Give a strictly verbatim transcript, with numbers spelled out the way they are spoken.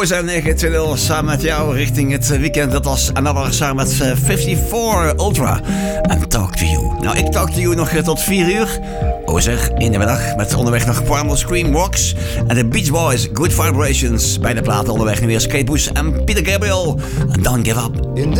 zijn negen twintig samen met jou richting het weekend. Dat was Another samen met uh, vijfenvijftig Ultra en Talk to You. Nou, ik talk to you nog tot vier uur. O zeg, in de middag met onderweg nog Primal Scream Rocks en de Beach Boys Good Vibrations. Bij de platen onderweg nu weer Skate Bush en Peter Gabriel. And Don't Give Up. In